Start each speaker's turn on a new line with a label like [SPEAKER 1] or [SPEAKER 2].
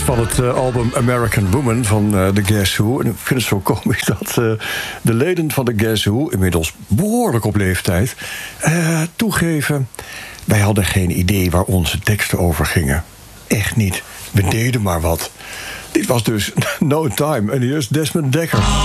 [SPEAKER 1] van het album American Woman van The Guess Who. En ik vind het zo komisch dat de leden van The Guess Who, inmiddels behoorlijk op leeftijd, toegeven: wij hadden geen idee waar onze teksten over gingen. Echt niet. We deden maar wat. Dit was dus No Time. En hier is Desmond Dekker.